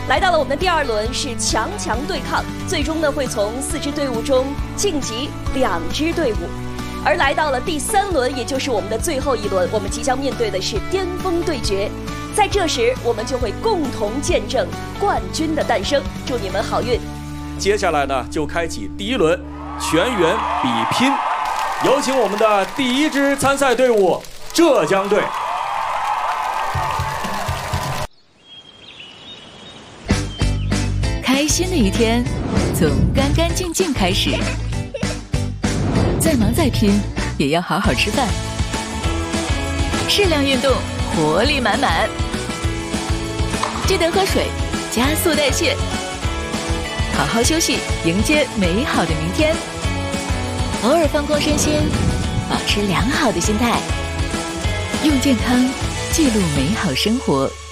来到了我们的第2轮是强强对抗，最终呢会从4支队伍中晋级2支队伍。而来到了第3轮，也就是我们的最后一轮，我们即将面对的是巅峰对决。在这时，我们就会共同见证冠军的诞生。祝你们好运！ 接下来呢，就开启第1轮全员比拼。有请我们的第1支参赛队伍浙江队。 开心的一天，从干干净净开始。再忙再拼，也要好好吃饭。适量运动，活力满满。记得喝水，加速代谢。好好休息，迎接美好的明天。偶尔放空身心，保持良好的心态。用健康记录美好生活。